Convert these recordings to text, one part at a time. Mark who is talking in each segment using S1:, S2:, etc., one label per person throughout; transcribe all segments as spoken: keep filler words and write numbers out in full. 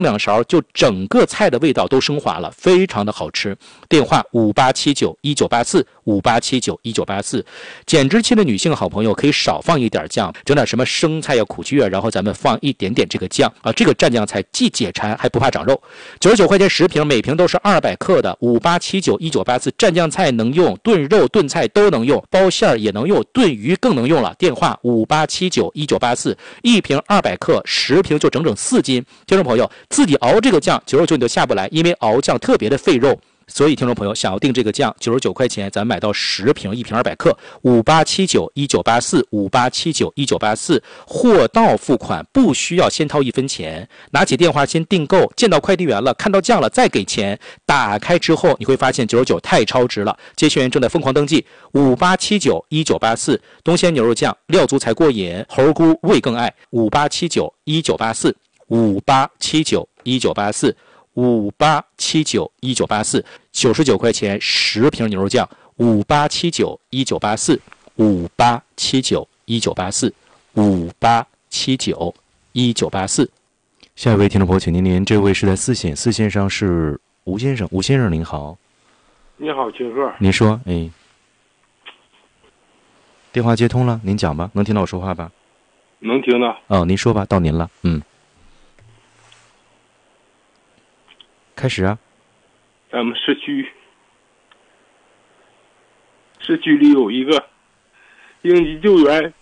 S1: 两勺就整个菜的味道都升华了，非常的好吃。电话五八七九一九八四五八七九一九八四。减脂期的女性好朋友可以少放一点酱，整点什么生菜呀、苦菊啊，然后咱们放一点点这个酱啊，这个蘸酱菜既解馋还不怕长肉。九十九块钱十瓶，每瓶都是二百克的。五八七九一九八四，蘸酱菜能用，炖肉炖菜都能用，包馅儿也能用，炖鱼更能用了。电话五八七九一九八四，一瓶二百克，十瓶就整整四斤。听众朋友，自己熬这个酱九十九你都下不来，因为熬酱特别的费肉。所以听众朋友想要订这个酱九十九块钱，咱买到十瓶，一瓶二百克。五八七九一九八四五八七九一九八四，货到付款，不需要先掏一分钱，拿起电话先订购，见到快递员了，看到酱了再给钱。打开之后你会发现九十九太超值了，接线员正在疯狂登记。五八七九一九八四，东鲜牛肉酱，料足才过瘾，猴菇味更爱。五八七九一九八四五八七九一九八四五八七九一九八四，九十九块钱十瓶牛肉酱。五八七九一九八四五八七九一九八四五八七九一九八四。下一位听众朋友，请您您这位是在四线，四线上是吴先生，吴先生您好。
S2: 你好，金鹤。
S1: 您说，哎，电话接通了，您讲吧，能听到我说话吧？
S2: 能听到。
S1: 哦，您说吧，到您了，嗯。开始啊！
S2: 咱们市区，市区里有一个应急救援，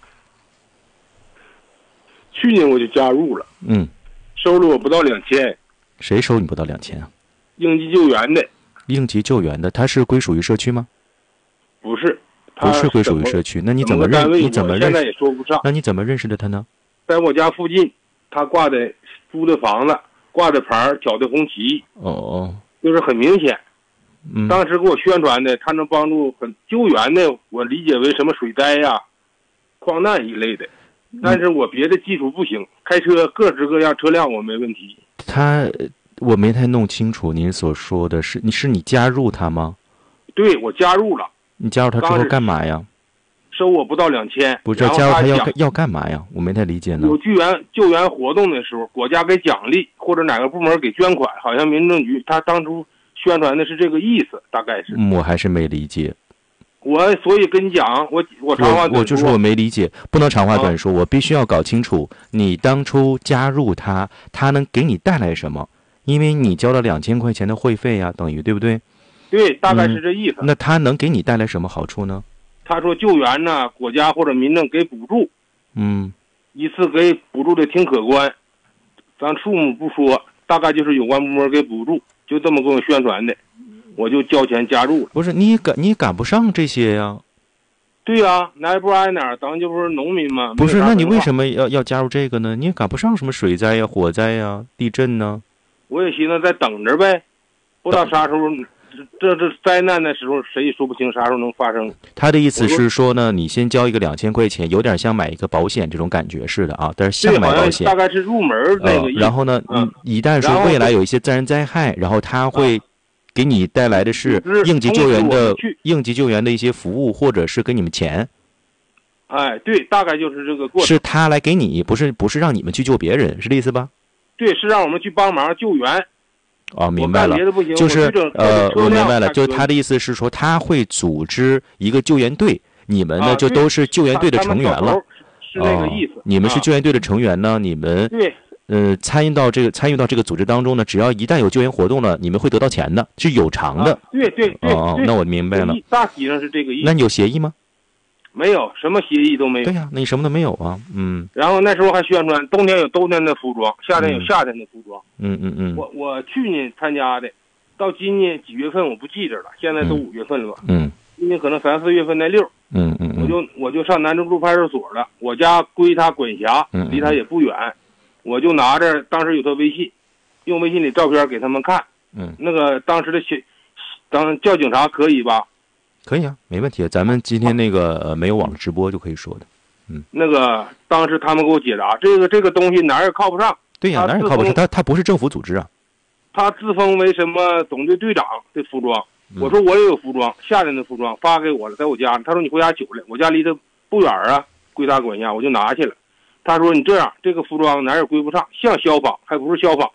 S2: 去年我就加入了，
S1: 嗯，
S2: 收了我不到两千。
S1: 谁收你不到两千啊？
S2: 应急救援的。
S1: 应急救援的，他是归属于社区吗？
S2: 不是，
S1: 不是归属于社区。那你怎么认？你怎么认？
S2: 现在也说不上。
S1: 那你怎么认识的他呢？
S2: 在我家附近，他挂的租的房子。挂着牌，挑的红旗，
S1: 哦哦，
S2: 就是很明显。
S1: 嗯，
S2: 当时给我宣传的，他能帮助很救援的，我理解为什么水灾呀、矿难一类的。但是我别的技术不行，开车各式各样车辆我没问题。
S1: 他，我没太弄清楚您所说的是，你是你加入他吗？
S2: 对，我加入了。
S1: 你加入他之后干嘛呀？
S2: 收我不到两千，
S1: 不是加入他要要干嘛呀？我没太理解呢。
S2: 有救援救援活动的时候，国家给奖励，或者哪个部门给捐款，好像民政局他当初宣传的是这个意思，大概是。
S1: 嗯、我还是没理解。
S2: 我所以跟你讲，我我长话短说，
S1: 我就说我没理解，不能长话短说，啊、我必须要搞清楚你当初加入他，他能给你带来什么？因为你交了两千块钱的会费呀，等于对不对？
S2: 对，大概是这意思。
S1: 嗯、那他能给你带来什么好处呢？
S2: 他说救援呢，国家或者民政给补助，
S1: 嗯，
S2: 一次给补助的挺可观，咱数目不说，大概就是有关部门给补助，就这么跟我宣传的，我就交钱加入了。
S1: 不是你赶你赶不上这些呀？
S2: 对呀、啊，哪也不挨哪儿，咱就不是农民嘛。
S1: 不是，那你为什么要要加入这个呢？你也赶不上什么水灾呀、火灾呀、地震呢？
S2: 我也寻思再等着呗，不知道啥时候。这这灾难的时候，谁也说不清啥时候能发生。
S1: 他的意思是说呢，你先交一个两千块钱，有点像买一个保险这种感觉似的啊，但是像买保险，
S2: 大概是入门那个意思、
S1: 呃。然后呢，嗯、一旦说未来有一些自然灾害，然后他会给你带来的是应急救援的应急救援的一些服务，或者是给你们钱。
S2: 哎，对，大概就是这个过程。
S1: 是他来给你，不是不是让你们去救别人，是这意思吧？
S2: 对，是让我们去帮忙救援。
S1: 哦，明白了，就是呃，我明白了，就是他的意思是说，他会组织一个救援队，你们呢、啊、就都是救援队的成员了，
S2: 是那个意思、
S1: 哦。你们是救援队的成员呢，你们
S2: 对，
S1: 呃，参与到这个参与到这个组织当中呢，只要一旦有救援活动了，你们会得到钱的，是有偿的。
S2: 啊、对对对，
S1: 哦，那我明白了，
S2: 大体上是这个意思。
S1: 那你有协议吗？
S2: 没有，什么协议都没有。
S1: 对呀、啊，那你什么都没有啊，嗯。
S2: 然后那时候还宣传，冬天有冬天的服装，夏天有夏天的服装。
S1: 嗯嗯嗯。
S2: 我我去年参加的，到今年几月份我不记着了，现在都五月份了吧？
S1: 嗯。
S2: 今年可能三四月份那溜。
S1: 嗯嗯嗯。
S2: 我就我就上南中路派出所了，我家归他管辖，离他也不远，我就拿着当时有他微信，用微信里照片给他们看。
S1: 嗯。
S2: 那个当时的小，当叫警察可以吧？
S1: 可以啊，没问题。咱们今天那个、呃、没有网络直播就可以说的，嗯。
S2: 那个当时他们给我解答，这个这个东西哪儿也靠不上。
S1: 对呀、啊，哪儿也靠不上，他他不是政府组织啊。
S2: 他自封为什么总队队长的服装？
S1: 嗯、
S2: 我说我也有服装，夏天的服装发给我了，在我家。他说你回家取来，我家离他不远啊，归他管辖，我就拿去了。他说你这样，这个服装哪儿也归不上，像消防还不是消防，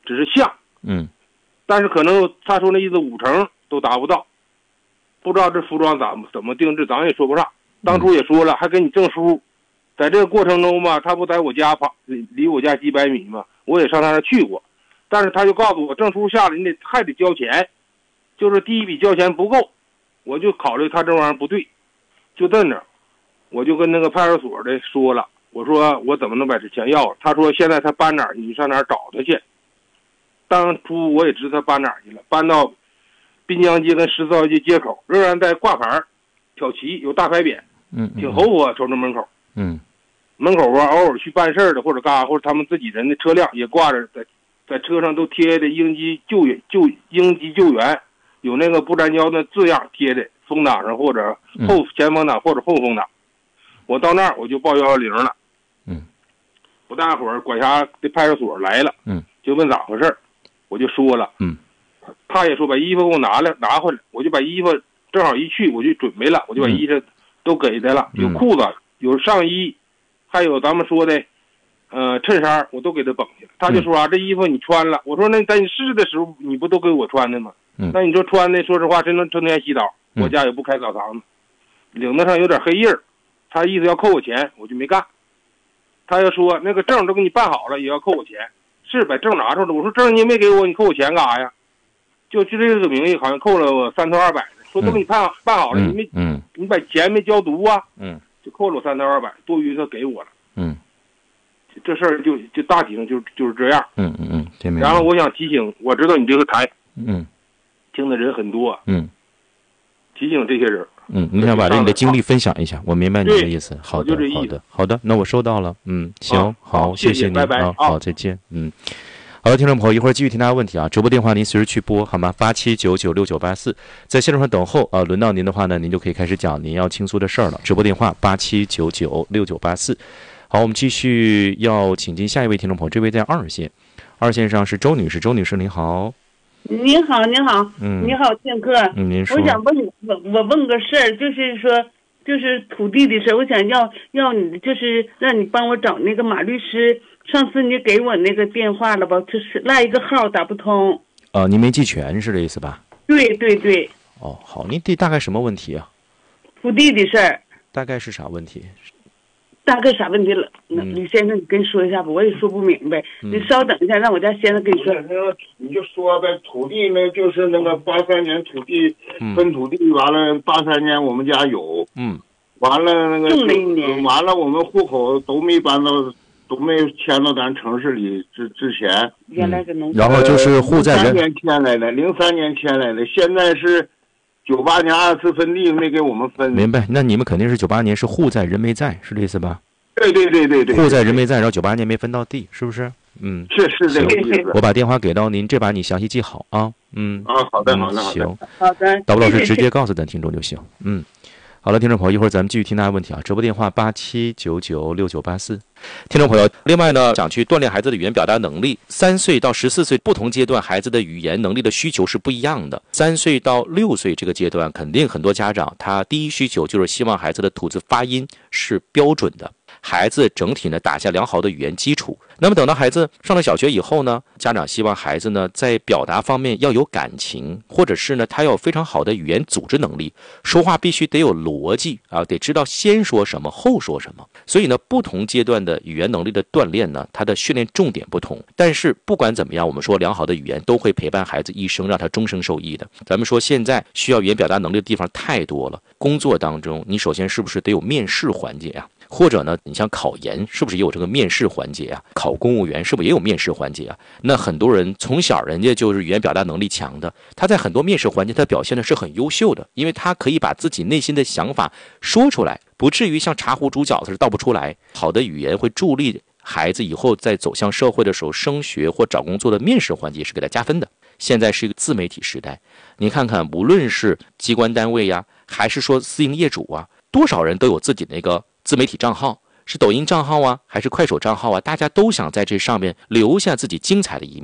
S2: 只是像，
S1: 嗯，
S2: 但是可能他说那意思五成都达不到，不知道这服装怎么怎么定制，咱也说不上。当初也说了，还给你证书，在这个过程中嘛，他不在我家旁离离我家几百米嘛，我也上他那去过，但是他就告诉我，证书下来你得还得交钱，就是第一笔交钱不够，我就考虑他这玩意儿不对，就在那儿，我就跟那个派出所的说了，我说我怎么能把这钱要？他说现在他搬哪儿，你上哪儿找他去。当初我也知道他搬哪儿去了，搬到滨江街跟十四号街街口，仍然在挂牌挑旗，有大牌匾，
S1: 嗯，
S2: 挺侯火，瞅着门口。
S1: 嗯，
S2: 门口啊，偶尔去办事的或者干啥，或者他们自己人的车辆也挂着，在在车上都贴的应急救援救应急救援，有那个不粘胶的字样贴的风挡上或者后前风挡或者后风挡。我到那儿我就报幺幺零了。
S1: 嗯，
S2: 不大会儿管辖的派出所来了。
S1: 嗯，
S2: 就问咋回事，我就说了。
S1: 嗯，
S2: 他也说把衣服给我拿来拿回来，我就把衣服正好一去我就准备了，我就把衣服都给他了，有裤子有上衣，还有咱们说的呃衬衫我都给他绷去了。他就说啊，这衣服你穿了，我说那在你试的时候你不都给我穿的吗？
S1: 嗯，
S2: 那你说穿的说实话真能成天洗澡，我家也不开澡堂子，领子上有点黑印儿，他意思要扣我钱，我就没干。他又说那个证都给你办好了也要扣我钱，是把证拿出来，我说证你没给我，你扣我钱干啥呀？就就这个名义好像扣了我三头二百的，说都给你办办好了，你没
S1: 嗯，
S2: 你把钱没交足啊，
S1: 嗯，
S2: 就扣了我三头二百，多余他给我了。
S1: 嗯，
S2: 这事儿就就大体上就就是这样。
S1: 嗯嗯嗯，这没。
S2: 然后我想提醒，我知道你这个台，
S1: 嗯，
S2: 听的人很多，
S1: 嗯，
S2: 提醒这些人。
S1: 嗯，你想把这你的经历分享一下，我明白你的意思。好的，
S2: 就这意思
S1: 好的，好的，那我收到了。嗯，行，
S2: 啊、
S1: 好，
S2: 谢
S1: 谢你，
S2: 拜拜
S1: 啊，好，再见。嗯，好的，听众朋友，一会儿继续听大家问题啊，直播电话您随时去拨，好吗？八七九九六九八四，在线上等候啊，轮到您的话呢，您就可以开始讲您要倾诉的事儿了。直播电话八七九九六九八四。好，我们继续要请进下一位听众朋友，这位在二线，二线上是周女士，周女士您好。
S3: 你好，你好，
S1: 嗯，
S3: 你好，建哥，
S1: 嗯，您说，
S3: 我想问我我问个事儿，就是说，就是土地的事儿，我想要要你，就是让你帮我找那个马律师。上次你给我那个电话了吧？就是那一个号打不通。
S1: 呃，您没记全是这意思吧？
S3: 对对对。
S1: 哦，好，您这大概什么问题啊？
S3: 土地的事儿。
S1: 大概是啥问题？
S3: 大概啥问题了？那李先生，你跟说一下吧，我也说不明白。
S1: 嗯、
S3: 你稍等一下，让我家先生跟你说。
S4: 那个你就说呗，土地呢，就是那个八三年土地分土地，完了八三年我们家有，
S1: 嗯，
S3: 完了那个种了一年，
S4: 完了我们户口都没搬到，都没迁到咱城市里之之前。
S3: 原来是农村。
S1: 然后就是户在人。
S4: 零三年迁来的，零三年迁来的，现在是九八年二次分地没给我们分。
S1: 明白？那你们肯定是九八年是户在人没在，是这意思吧？
S4: 对对对对对。
S1: 户在人没在，然后九八年没分到地，是不是？嗯，
S4: 是是这个意思。
S1: 我把电话给到您，这把你详细记好啊。嗯。
S4: 啊，好的好的好的。
S1: 行。
S3: 好的。
S1: 导播老师直接告诉咱听众就行。嗯。好了，听众朋友，一会儿咱们继续听大家问题啊。直播电话八七九九六九八四。听众朋友，另外呢，想去锻炼孩子的语言表达能力，三岁到十四岁不同阶段孩子的语言能力的需求是不一样的。三岁到六岁这个阶段，肯定很多家长他第一需求就是希望孩子的吐字发音是标准的，孩子整体呢打下良好的语言基础。那么等到孩子上了小学以后呢，家长希望孩子呢在表达方面要有感情，或者是呢他要有非常好的语言组织能力，说话必须得有逻辑啊，得知道先说什么后说什么。所以呢，不同阶段的语言能力的锻炼呢，它的训练重点不同。但是不管怎么样，我们说良好的语言都会陪伴孩子一生，让他终生受益的。咱们说现在需要语言表达能力的地方太多了，工作当中你首先是不是得有面试环节啊？或者呢，你像考研是不是也有这个面试环节啊？考公务员是不是也有面试环节啊？那很多人从小人家就是语言表达能力强的，他在很多面试环节他表现的是很优秀的，因为他可以把自己内心的想法说出来，不至于像茶壶煮饺子是倒不出来。好的语言会助力孩子以后在走向社会的时候，升学或找工作的面试环节是给他加分的。现在是一个自媒体时代，你看看无论是机关单位呀，还是说私营业主啊，多少人都有自己那个自媒体账号，是抖音账号啊，还是快手账号啊，大家都想在这上面留下自己精彩的一面。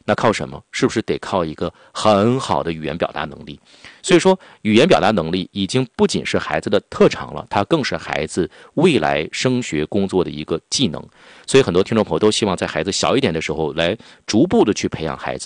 S1: 那靠什么？是不是得靠一个很好的语言表达能力？所以说，语言表达能力已经不仅是孩子的特长了，它更是孩子未来升学工作的一个技能。所以很多听众朋友都希望在孩子小一点的时候来逐步的去培养孩子。